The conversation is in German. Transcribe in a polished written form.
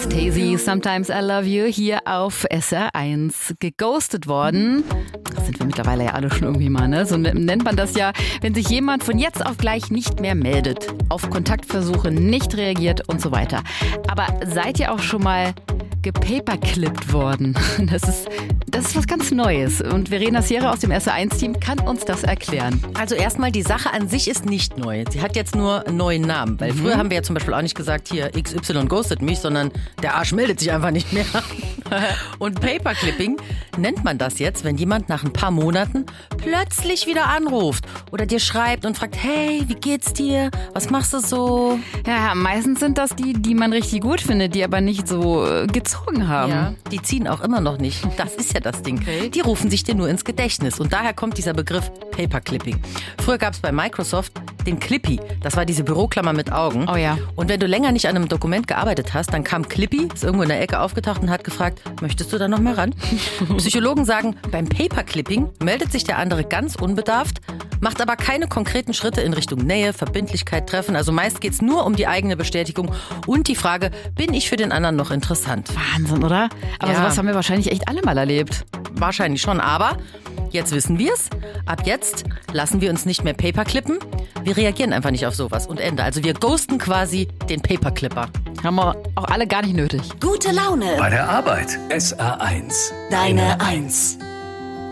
Stacey, Sometimes I Love You, hier auf SR1. Geghostet worden. Das sind wir mittlerweile ja alle schon irgendwie mal, ne? So nennt man das ja, wenn sich jemand von jetzt auf gleich nicht mehr meldet, auf Kontaktversuche nicht reagiert und so weiter. Aber seid ihr auch schon mal gepaperclippt worden? Das ist was ganz Neues. Und Verena Sierra aus dem SR1-Team kann uns das erklären. Also erstmal, die Sache an sich ist nicht neu. Sie hat jetzt nur einen neuen Namen. Weil früher haben wir ja zum Beispiel auch nicht gesagt, hier XY ghostet mich, sondern der Arsch meldet sich einfach nicht mehr. Und Paperclipping nennt man das jetzt, wenn jemand nach ein paar Monaten plötzlich wieder anruft oder dir schreibt und fragt, hey, wie geht's dir? Was machst du so? Ja, meistens sind das die man richtig gut findet, die aber nicht so gezogen haben. Ja, die ziehen auch immer noch nicht. Das ist ja das Ding. Okay. Die rufen sich dir nur ins Gedächtnis. Und daher kommt dieser Begriff Paperclipping. Früher gab es bei Microsoft den Clippy. Das war diese Büroklammer mit Augen. Oh ja. Und wenn du länger nicht an einem Dokument gearbeitet hast, dann kam Clippy, ist irgendwo in der Ecke aufgetaucht und hat gefragt, möchtest du da noch mal ran? Psychologen sagen, beim Paperclipping meldet sich der andere ganz unbedarft, macht aber keine konkreten Schritte in Richtung Nähe, Verbindlichkeit, Treffen. Also meist geht es nur um die eigene Bestätigung und die Frage, bin ich für den anderen noch interessant? Wahnsinn, oder? Aber sowas haben wir wahrscheinlich echt alle mal erlebt. Wahrscheinlich schon, aber jetzt wissen wir es. Ab jetzt lassen wir uns nicht mehr paperclippen. Wir reagieren einfach nicht auf sowas und Ende. Also wir ghosten quasi den Paperclipper. Haben wir auch alle gar nicht nötig. Gute Laune bei der Arbeit. SR1. Deine Eins.